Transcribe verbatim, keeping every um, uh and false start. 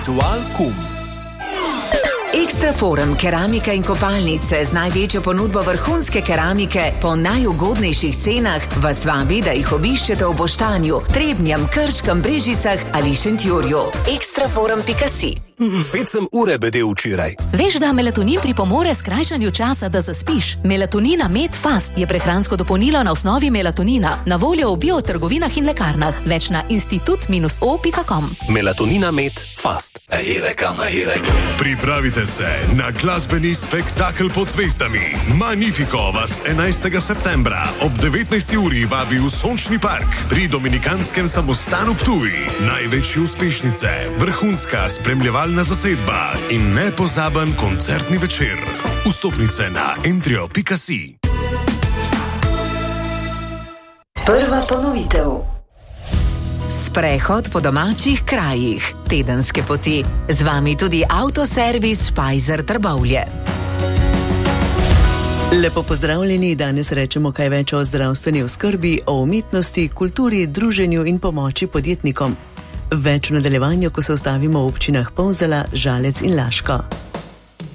Dualcum. Ekstraforum keramika in kopalnice z največjo ponudbo vrhunske keramike po najugodnejših cenah vas vabi, da jih obiščete v Boštanju, Trebnjem, Krškem, Brežicah ali Šentjurju. ekstraforum pika si. Spet sem ure bedel včeraj. Veš, da melatonin pripomore skrajšanju časa, da zaspiš? Melatonina Med Fast je prehransko dopolnilo na osnovi melatonina, na voljo v biotrgovinah in lekarnah. Več na institut o pika com. Melatonina Med Fast. Pripravite se na glasbeni spektakel pod zvezdami. Magnifico vas enajstega septembra ob devetnajsti uri vabi v Sončni park pri Dominikanskem samostanu Ptuj. Največje uspešnice, vrhunska spremljevalna zasedba in nepozaben koncertni večer. Vstopnice na entrio pika si. Prva ponovitev. Sprehod po domačih krajih, tedenske poti. Z vami tudi avtoservis Špajzer Trbovlje. Lepo pozdravljeni, danes rečemo kaj več o zdravstveni oskrbi, o umetnosti, kulturi, druženju in pomoči podjetnikom. Več v nadaljevanju, ko se ustavimo v občinah Polzela, Žalec in Laško.